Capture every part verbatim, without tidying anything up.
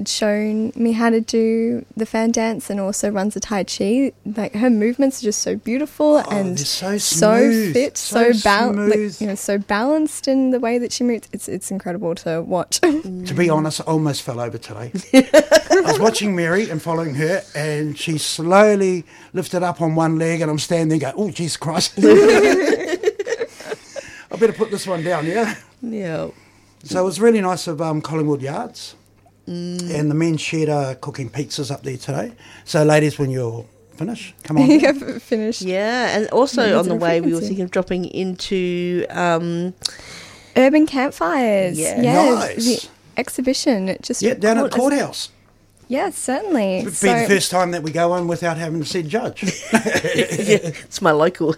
shown me how to do the fan dance and also runs the Tai Chi. Like, her movements are just so beautiful Oh, and they're so so smooth, fit, so so, bal- like, smooth. you know, so balanced in the way that she moves. It's it's incredible to watch. To be honest, I almost fell over today. I was watching Mary and following her, and she slowly lifted up on one leg, and I'm standing there going, oh, Jesus Christ. I better put this one down, yeah? Yeah. So it was really nice of um, Collingwood Yards, mm. and the men's shed are cooking pizzas up there today. So, ladies, when you're finished, come on. You have finished. Yeah, and also Yeah, on the it's a way, we were frequency. thinking of dropping into... Um, Urban campfires. Yeah. Yeah, Nice. the exhibition. It just Yeah, down at the called- courthouse. Yeah, certainly. It'd be So- the first time that we go on without having to see judge. yeah, it's my local.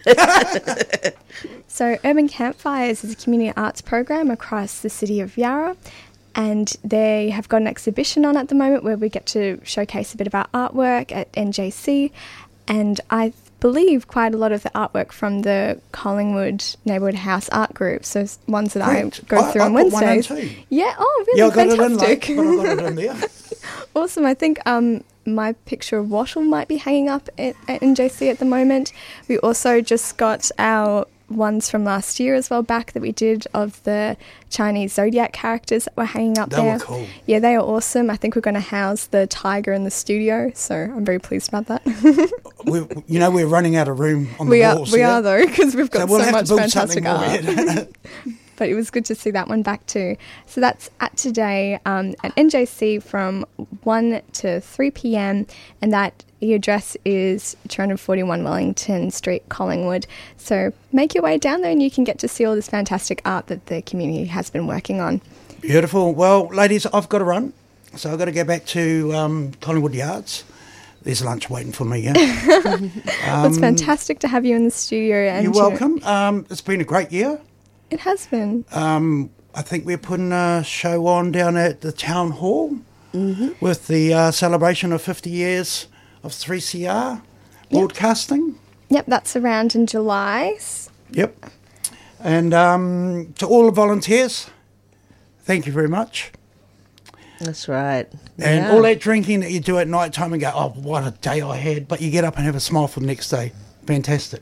So Urban Campfires is a community arts program across the city of Yarra, and they have got an exhibition on at the moment where we get to showcase a bit of our artwork at N J C, and I believe quite a lot of the artwork from the Collingwood Neighbourhood House art group, so s- ones that Great. I go I- through I on put one in Wednesdays. too. Yeah, oh really, Yeah, I got it in late, fantastic. but I got it in there. Awesome. I think um, my picture of Wattle might be hanging up at, at N J C at the moment. We also just got our ones from last year as well back that we did of the Chinese zodiac characters that were hanging up They there. were cool. Yeah, they are awesome. I think we're going to house the tiger in the studio, so I'm very pleased about that. We, you know, we're running out of room on the we are, walls. we yeah? are though, because we've got So so, we'll have much to build fantastic something more. art. But it was good to see that one back too. So that's at today um, at N J C from one to three p.m. and that the address is two forty-one Wellington Street, Collingwood. So make your way down there and you can get to see all this fantastic art that the community has been working on. Beautiful. Well, ladies, I've got to run. So I've got to go back to um, Collingwood Yards. There's lunch waiting for me, yeah? Well, it's fantastic to have you in the studio. And You're you know, welcome. Um, it's been a great year. it has been. Um, I think we're putting a show on down at the Town Hall mm-hmm. with the uh, celebration of fifty years of three C R broadcasting. Yep, that's around in July. Yep. And um, to all the volunteers, thank you very much. That's right. And Yeah. all that drinking that you do at night time and go, oh, what a day I had. But you get up and have a smile for the next day. Fantastic.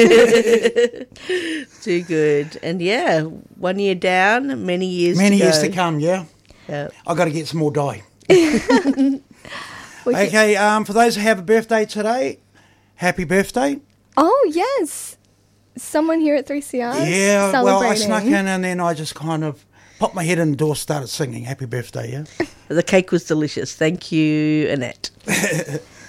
Too good. And yeah, one year down, many years Many to years go. to come, yeah. Yeah. I've got to get some more dye. We can- Okay, um, for those who have a birthday today, happy birthday. Oh, yes. Someone here at three C R Yeah, well, I celebrating. snuck in and then I just kind of popped my head in the door, started singing happy birthday, yeah. The cake was delicious. Thank you, Annette.